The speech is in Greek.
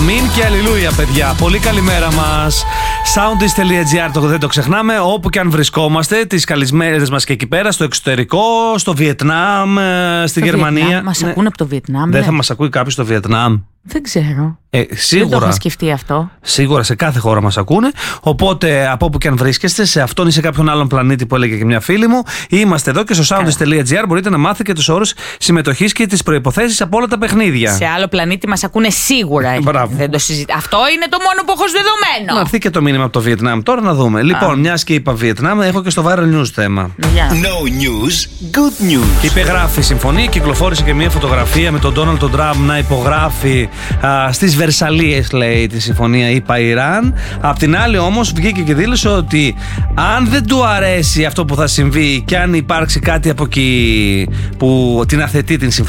Αμήν και αλληλούια, παιδιά. Πολύ καλημέρα μας. Soundist.gr, δεν το ξεχνάμε. Όπου και αν βρισκόμαστε, τις καλησμέρες μας και εκεί πέρα, στο εξωτερικό, στο Βιετνάμ, στη Γερμανία. Μας ακούνε από το Βιετνάμ. Δεν θα μας ακούει κάποιος στο Βιετνάμ? Δεν ξέρω. Σίγουρα. Δεν το είχα σκεφτεί αυτό. Σίγουρα σε κάθε χώρα μας ακούνε. Οπότε από όπου και αν βρίσκεστε, σε αυτόν ή σε κάποιον άλλον πλανήτη που έλεγε και μια φίλη μου, είμαστε εδώ και στο soundist.gr μπορείτε να μάθετε και τους όρους συμμετοχής και τις προϋποθέσεις από όλα τα παιχνίδια. Σε άλλο πλανήτη μας ακούνε σίγουρα. Δεν το αυτό είναι το μόνο που έχω δεδομένο. Να έρθει και το μήνυμα από το Βιετνάμ. Τώρα να δούμε. Λοιπόν, μιας και είπα Βιετνάμ, έχω και στο viral news θέμα. No news, good news. Υπεγράφει η συμφωνία, κυκλοφόρησε και μια φωτογραφία με τον Ντόναλντ Τραμπ να υπογράφει στις Βερσαλίες, λέει, τη συμφωνία ΗΠΑ-Ιράν. Απ' την άλλη όμως βγήκε και δήλωσε ότι αν δεν του αρέσει αυτό που θα συμβεί και αν υπάρξει κάτι από εκεί που την αθετεί την συμφωνία,